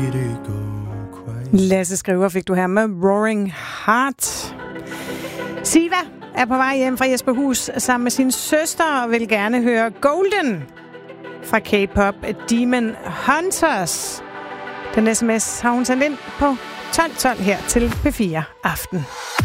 Lasse Skriver fik du her med Roaring Heart. Siva er på vej hjem fra Jesperhus sammen med sin søster og vil gerne høre Golden fra K-pop Demon Hunters. Den sms har hun sendt ind på 12.12 her til P4 Aften.